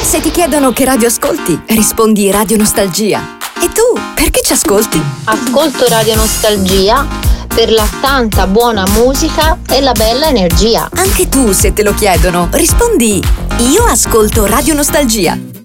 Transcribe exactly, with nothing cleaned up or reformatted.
Se ti chiedono che radio ascolti, rispondi Radio Nostalgia. E tu, perché ci ascolti? Ascolto Radio Nostalgia per la tanta buona musica e la bella energia. Anche tu, se te lo chiedono, rispondi: io ascolto Radio Nostalgia.